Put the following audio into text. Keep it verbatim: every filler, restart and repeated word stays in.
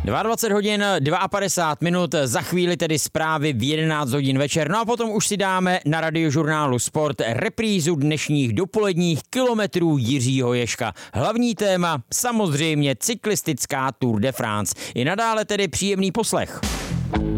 dvacet dva hodin padesát dva minut, za chvíli tedy zprávy v jedenáct hodin večer. No a potom už si dáme na Radiožurnálu Sport reprízu dnešních dopoledních kilometrů Jiřího Ježka. Hlavní téma samozřejmě cyklistická Tour de France. I nadále tedy příjemný poslech.